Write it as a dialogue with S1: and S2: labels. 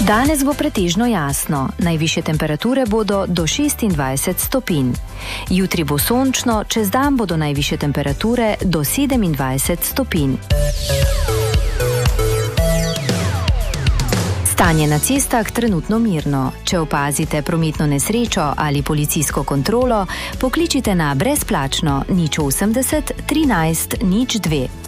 S1: Danes bo pretežno jasno, najvišje temperature bodo do 26 stopinj. Jutri bo sončno, čez dan bodo najvišje temperature do 27 stopinj. Stanje na cestah trenutno mirno. Če opazite prometno nesrečo ali policijsko kontrolo, pokličite na brezplačno 080 13 02.